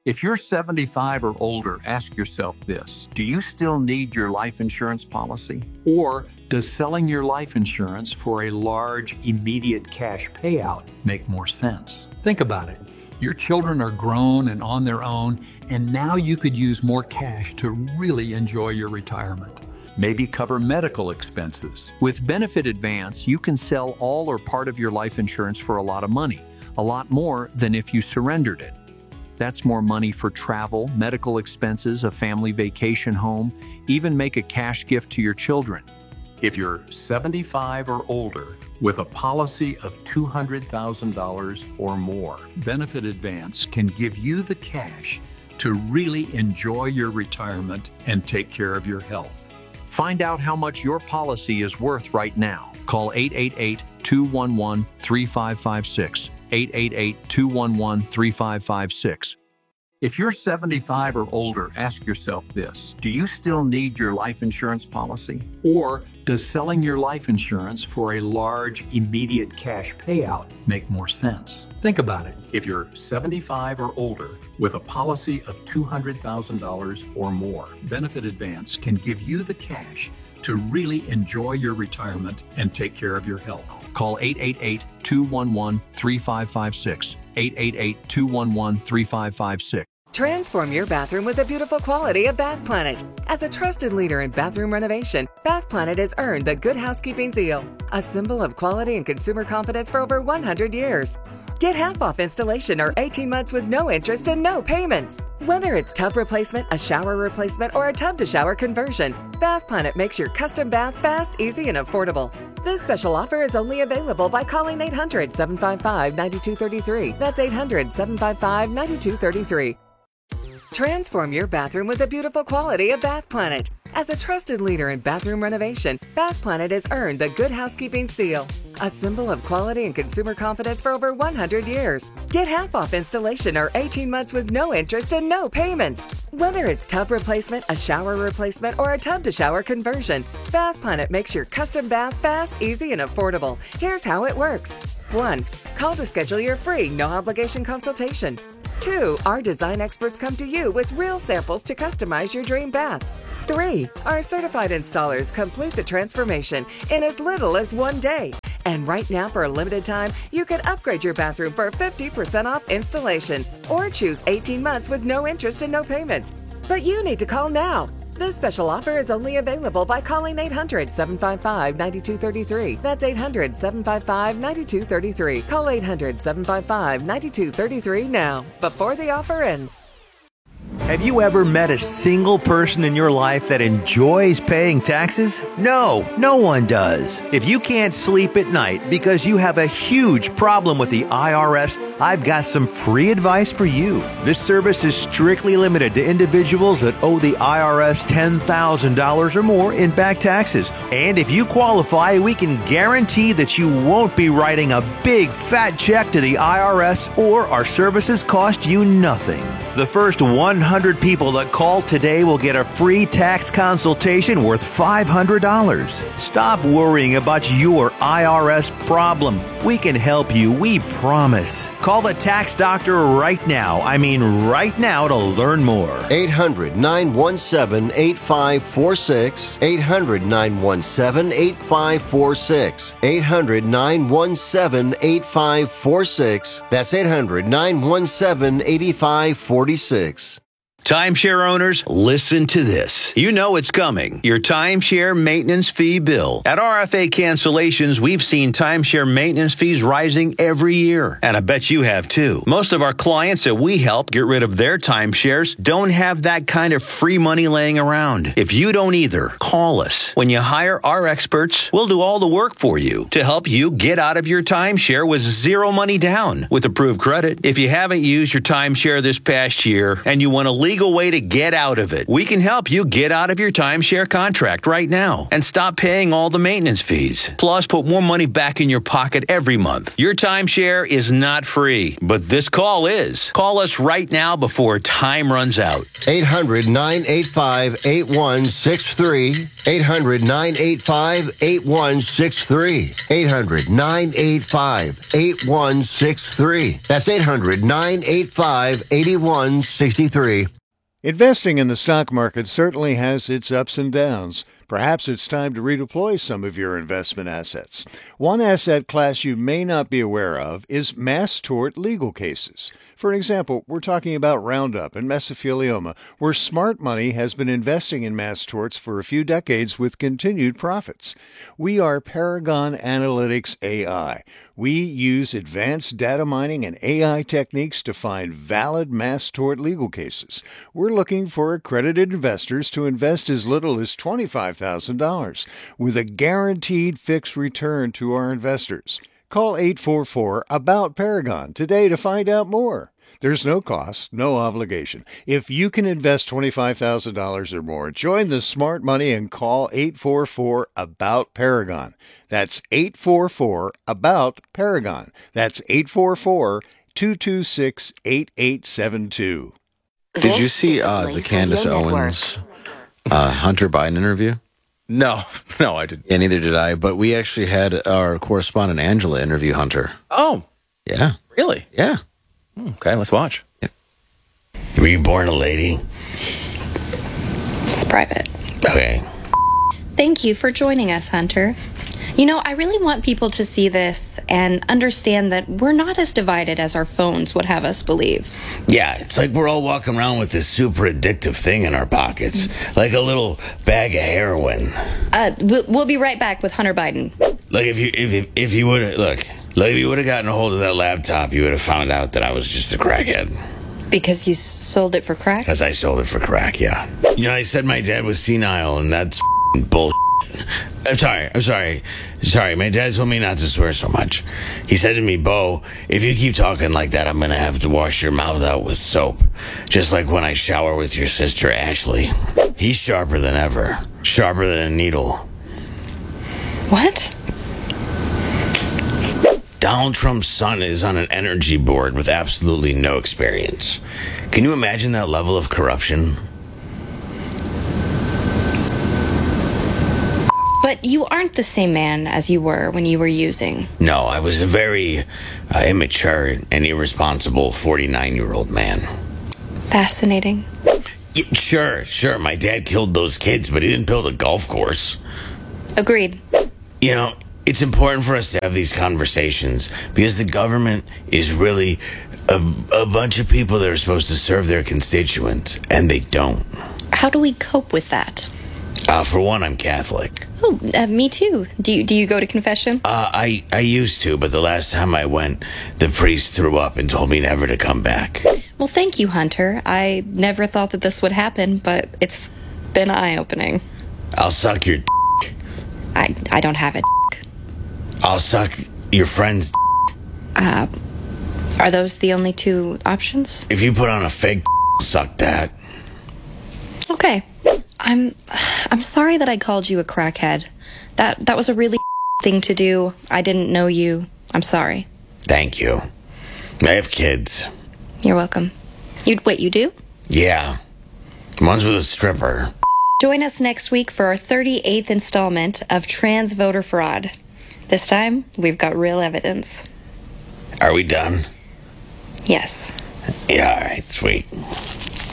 If you're 75 or older, ask yourself this: do you still need your life insurance policy? Or does selling your life insurance for a large, immediate cash payout make more sense? Think about it. Your children are grown and on their own, and now you could use more cash to really enjoy your retirement. Maybe cover medical expenses. With Benefit Advance, you can sell all or part of your life insurance for a lot of money, a lot more than if you surrendered it. That's more money for travel, medical expenses, a family vacation home, even make a cash gift to your children. If you're 75 or older with a policy of $200,000 or more, Benefit Advance can give you the cash to really enjoy your retirement and take care of your health. Find out how much your policy is worth right now. Call 888-211-3556. 888-211-3556. If you're 75 or older, ask yourself this: do you still need your life insurance policy? Or does selling your life insurance for a large, immediate cash payout make more sense? Think about it. If you're 75 or older with a policy of $200,000 or more, Benefit Advance can give you the cash to really enjoy your retirement and take care of your health. Call 888-211-3556. 888-211-3556. Transform your bathroom with the beautiful quality of Bath Planet. As a trusted leader in bathroom renovation, Bath Planet has earned the Good Housekeeping seal, a symbol of quality and consumer confidence for over 100 years. Get half off installation or 18 months with no interest and no payments. Whether it's tub replacement, a shower replacement, or a tub-to-shower conversion, Bath Planet makes your custom bath fast, easy, and affordable. This special offer is only available by calling 800-755-9233. That's 800-755-9233. Transform your bathroom with the beautiful quality of Bath Planet. As a trusted leader in bathroom renovation, Bath Planet has earned the Good Housekeeping seal, a symbol of quality and consumer confidence for over 100 years. Get half off installation or 18 months with no interest and no payments. Whether it's tub replacement, a shower replacement, or a tub-to-shower conversion, Bath Planet makes your custom bath fast, easy, and affordable. Here's how it works. 1. Call to schedule your free, no-obligation consultation. 2. Our design experts come to you with real samples to customize your dream bath. 3. Our certified installers complete the transformation in as little as 1 day. And right now, for a limited time, you can upgrade your bathroom for 50% off installation or choose 18 months with no interest and no payments. But you need to call now. This special offer is only available by calling 800-755-9233. That's 800-755-9233. Call 800-755-9233 now, before the offer ends. Have you ever met a single person in your life that enjoys paying taxes? No, no one does. If you can't sleep at night because you have a huge problem with the IRS, I've got some free advice for you. This service is strictly limited to individuals that owe the IRS $10,000 or more in back taxes. And if you qualify, we can guarantee that you won't be writing a big fat check to the IRS, or our services cost you nothing. The first 100 people that call today will get a free tax consultation worth $500. Stop worrying about your IRS problem. We can help you, we promise. Call the tax doctor right now. I mean right now, to learn more. 800-917-8546. 800-917-8546. 800-917-8546. That's 800-917-8546. Timeshare owners, listen to this. You know it's coming. Your timeshare maintenance fee bill. At RFA Cancellations, we've seen timeshare maintenance fees rising every year. And I bet you have too. Most of our clients that we help get rid of their timeshares don't have that kind of free money laying around. If you don't either, call us. When you hire our experts, we'll do all the work for you to help you get out of your timeshare with zero money down with approved credit. If you haven't used your timeshare this past year and you want to legal way to get out of it. We can help you get out of your timeshare contract right now and stop paying all the maintenance fees. Plus, put more money back in your pocket every month. Your timeshare is not free, but this call is. Call us right now before time runs out. 800-985-8163. 800-985-8163. 800-985-8163. That's 800-985-8163. Investing in the stock market certainly has its ups and downs. Perhaps it's time to redeploy some of your investment assets. One asset class you may not be aware of is mass tort legal cases. For example, we're talking about Roundup and mesothelioma, where smart money has been investing in mass torts for a few decades with continued profits. We are Paragon Analytics AI. We use advanced data mining and AI techniques to find valid mass tort legal cases. We're looking for accredited investors to invest as little as $25,000 with a guaranteed fixed return to our investors. Call 844-ABOUT-PARAGON today to find out more. There's no cost, no obligation. If you can invest $25,000 or more, join the smart money and call 844-ABOUT-PARAGON. That's 844-ABOUT-PARAGON. That's 844-226-8872. Did you see the Candace Owens Hunter Biden interview? No, I didn't. Yeah, neither did I. But we actually had our correspondent Angela interview Hunter. Oh, yeah, really? Yeah. Okay, let's watch. Yeah. Were you born a lady? It's private. Okay. Thank you for joining us, Hunter. You know, I really want people to see this and understand that we're not as divided as our phones would have us believe. Yeah, it's like we're all walking around with this super addictive thing in our pockets, like a little bag of heroin. We'll be right back with Hunter Biden. Like if you would have if you would have gotten a hold of that laptop, you would have found out that I was just a crackhead. Because you sold it for crack? Because I sold it for crack, yeah. You know, I said my dad was senile, and that's bullshit. I'm sorry. My dad told me not to swear so much. He said to me, Bo, if you keep talking like that, I'm going to have to wash your mouth out with soap. Just like when I shower with your sister, Ashley. He's sharper than ever. Sharper than a needle. What? Donald Trump's son is on an energy board with absolutely no experience. Can you imagine that level of corruption? But you aren't the same man as you were when you were using. No, I was a very immature and irresponsible 49-year-old man. Fascinating. Yeah, sure. My dad killed those kids, but he didn't build a golf course. Agreed. You know, it's important for us to have these conversations because the government is really a bunch of people that are supposed to serve their constituents, and they don't. How do we cope with that? For one, I'm Catholic. Oh, me too. Do you go to confession? I used to, but the last time I went, the priest threw up and told me never to come back. Well, thank you, Hunter. I never thought that this would happen, but it's been eye-opening. I'll suck your dick. I don't have it. I'll suck your friend's dick. Are those the only two options? If you put on a fake I'll suck that. Okay. I'm sorry that I called you a crackhead. That was a really thing to do. I didn't know you. I'm sorry. Thank you. I have kids. You're welcome. You do? Yeah. One's with a stripper. Join us next week for our 38th installment of Trans Voter Fraud. This time, we've got real evidence. Are we done? Yes. Yeah, all right, sweet.